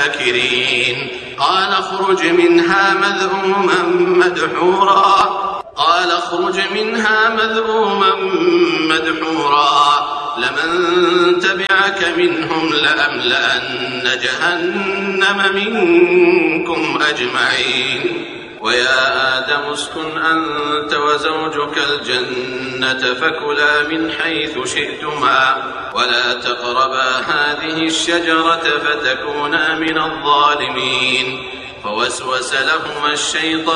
الشاكرين. قال اخرج منها مذءوما مدحورا لمن تبعك منهم لأملأن جهنم منكم أجمعين. ويا آدم اسكن أنت وزوجك الجنة فكلا من حيث شئتما ولا تقربا هذه الشجرة فتكونا من الظالمين. فوسوس لهما الشيطان